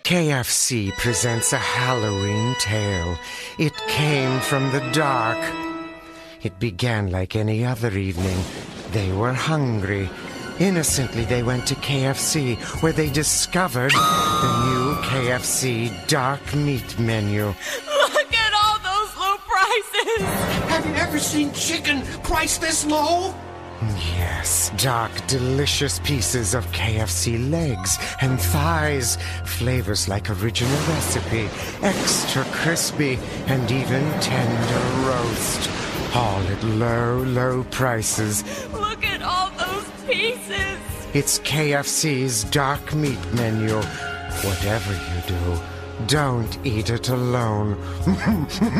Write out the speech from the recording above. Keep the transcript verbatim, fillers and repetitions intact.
K F C presents a Halloween tale. It came from the dark. It began like any other evening. They were hungry. Innocently, they went to K F C, where they discovered the new K F C dark meat menu. Look at all those low prices! Have you ever seen chicken priced this low? Yes, dark, delicious pieces of K F C legs and thighs, flavors like original recipe, extra crispy, and even tender roast. All at low, low prices. Look at all those pieces! It's K F C's dark meat menu. Whatever you do, don't eat it alone.